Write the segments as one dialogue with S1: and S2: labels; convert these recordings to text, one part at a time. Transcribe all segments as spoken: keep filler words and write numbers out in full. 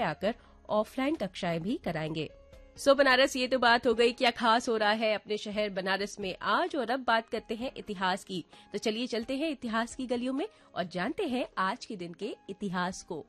S1: समय आकर ऑफलाइन कक्षाएं भी कराएंगे। सो बनारस, ये तो बात हो गई क्या खास हो रहा है अपने शहर बनारस में आज, और अब बात करते हैं इतिहास की। तो चलिए चलते हैं इतिहास की गलियों में और जानते हैं आज के दिन के इतिहास को।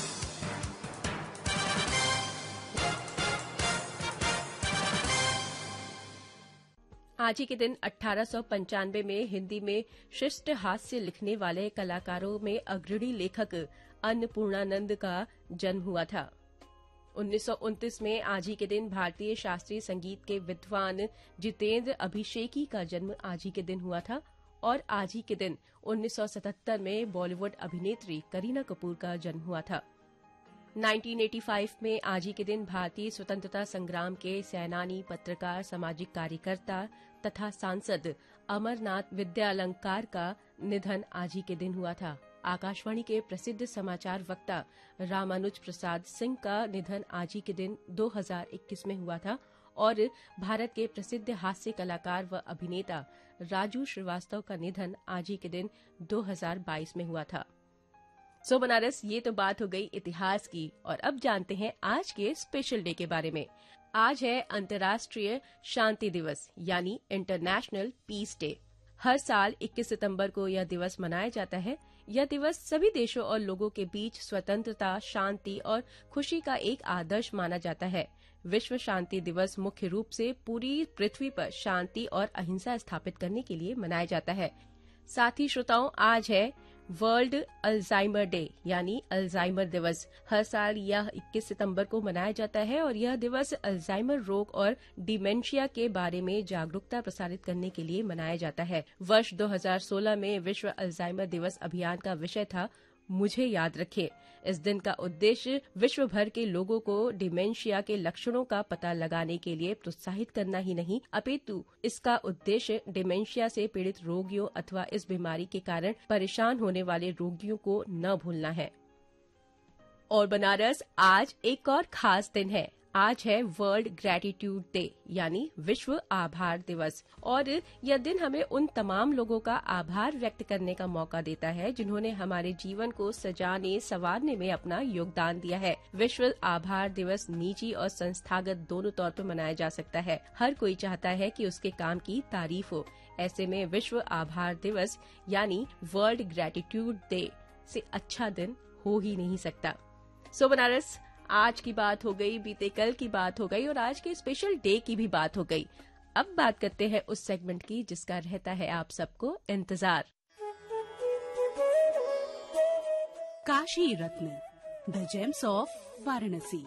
S1: आज ही के दिन अठारह सौ पंचानवे में हिंदी में शिष्ट हास्य लिखने वाले कलाकारों में अग्रणी लेखक अन्नपूर्णानंद का जन्म हुआ था। उन्नीस सौ उनतीस में आज ही के दिन भारतीय शास्त्रीय संगीत के विद्वान जितेंद्र अभिषेकी का जन्म आज ही के दिन हुआ था। और आज ही के दिन उन्नीस सौ सतहत्तर में बॉलीवुड अभिनेत्री करीना कपूर का जन्म हुआ था। उन्नीस सौ पचासी में आज ही के दिन भारतीय स्वतंत्रता संग्राम के सेनानी, पत्रकार, सामाजिक कार्यकर्ता तथा सांसद अमरनाथ विद्यालंकार का निधन आज ही के दिन हुआ था। आकाशवाणी के प्रसिद्ध समाचार वक्ता रामानुज प्रसाद सिंह का निधन आज ही के दिन दो हज़ार इक्कीस में हुआ था। और भारत के प्रसिद्ध हास्य कलाकार व अभिनेता राजू श्रीवास्तव का निधन आज ही के दिन दो हज़ार बाईस में हुआ था। सो बनारस, ये तो बात हो गई इतिहास की, और अब जानते हैं आज के स्पेशल डे के बारे में। आज है अंतर्राष्ट्रीय शांति दिवस यानी इंटरनेशनल पीस डे। हर साल इक्कीस सितंबर को यह दिवस मनाया जाता है। यह दिवस सभी देशों और लोगों के बीच स्वतंत्रता, शांति और खुशी का एक आदर्श माना जाता है। विश्व शांति दिवस मुख्य रूप से पूरी पृथ्वी पर शांति और अहिंसा स्थापित करने के लिए मनाया जाता है। साथ ही श्रोताओं, आज है वर्ल्ड अल्जाइमर डे यानी अल्जाइमर दिवस। हर साल यह इक्कीस सितंबर को मनाया जाता है और यह दिवस अल्जाइमर रोग और डिमेंशिया के बारे में जागरूकता प्रसारित करने के लिए मनाया जाता है। वर्ष दो हज़ार सोलह में विश्व अल्जाइमर दिवस अभियान का विषय था मुझे याद रखें। इस दिन का उद्देश्य विश्व भर के लोगों को डिमेंशिया के लक्षणों का पता लगाने के लिए प्रोत्साहित करना ही नहीं, अपितु इसका उद्देश्य डिमेंशिया से पीड़ित रोगियों अथवा इस बीमारी के कारण परेशान होने वाले रोगियों को न भूलना है। और बनारस, आज एक और खास दिन है। आज है वर्ल्ड ग्रेटिट्यूड डे यानी विश्व आभार दिवस। और यह दिन हमें उन तमाम लोगों का आभार व्यक्त करने का मौका देता है जिन्होंने हमारे जीवन को सजाने संवारने में अपना योगदान दिया है। विश्व आभार दिवस निजी और संस्थागत दोनों तौर पर मनाया जा सकता है। हर कोई चाहता है कि उसके काम की तारीफ हो। ऐसे में विश्व आभार दिवस यानी वर्ल्ड ग्रेटिट्यूड डे से अच्छा दिन हो ही नहीं सकता। सो बनारस, आज की बात हो गई, बीते कल की बात हो गई और आज के स्पेशल डे की भी बात हो गई। अब बात करते हैं उस सेगमेंट की जिसका रहता है आप सबको इंतजार।
S2: काशी रत्न, द जेम्स ऑफ वाराणसी।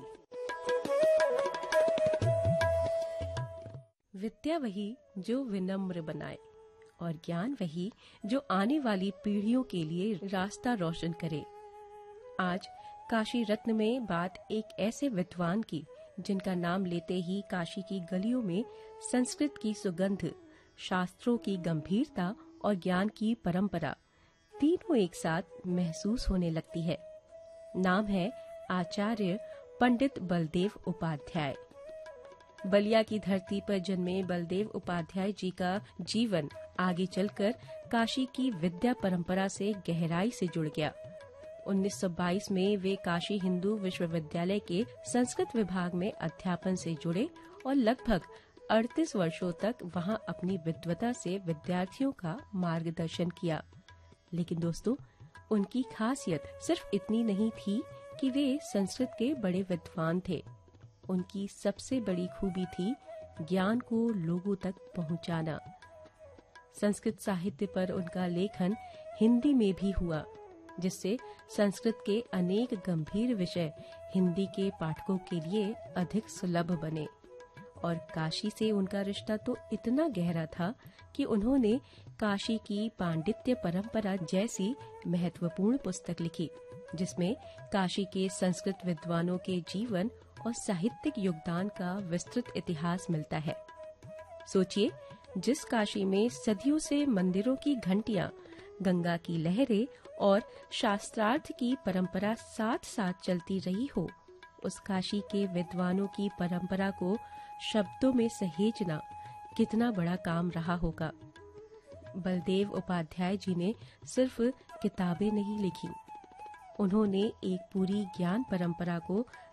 S1: विद्या वही जो विनम्र बनाए और ज्ञान वही जो आने वाली पीढ़ियों के लिए रास्ता रोशन करे। आज काशी रत्न में बात एक ऐसे विद्वान की जिनका नाम लेते ही काशी की गलियों में संस्कृत की सुगंध, शास्त्रों की गंभीरता और ज्ञान की परंपरा तीनों एक साथ महसूस होने लगती है। नाम है आचार्य पंडित बलदेव उपाध्याय। बलिया की धरती पर जन्मे बलदेव उपाध्याय जी का जीवन आगे चलकर काशी की विद्या परंपरा से गहराई से जुड़ गया। उन्नीस सौ बाईस में वे काशी हिंदू विश्वविद्यालय के संस्कृत विभाग में अध्यापन से जुड़े और लगभग अड़तीस वर्षों तक वहां अपनी विद्वता से विद्यार्थियों का मार्गदर्शन किया। लेकिन दोस्तों, उनकी खासियत सिर्फ इतनी नहीं थी कि वे संस्कृत के बड़े विद्वान थे। उनकी सबसे बड़ी खूबी थी ज्ञान को लोगों तक पहुंचाना। संस्कृत साहित्य पर उनका लेखन हिंदी में भी हुआ, जिससे संस्कृत के अनेक गंभीर विषय हिंदी के पाठकों के लिए अधिक सुलभ बने। और काशी से उनका रिश्ता तो इतना गहरा था कि उन्होंने काशी की पांडित्य परंपरा जैसी महत्वपूर्ण पुस्तक लिखी, जिसमें काशी के संस्कृत विद्वानों के जीवन और साहित्यिक योगदान का विस्तृत इतिहास मिलता है। सोचिए, जिस काशी में सदियों से मंदिरों की घंटियां, गंगा की लहरें और शास्त्रार्थ की परंपरा साथ साथ चलती रही हो, उस काशी के विद्वानों की परंपरा को शब्दों में सहेजना कितना बड़ा काम रहा होगा। बलदेव उपाध्याय जी ने सिर्फ किताबें नहीं लिखी, उन्होंने एक पूरी ज्ञान परंपरा को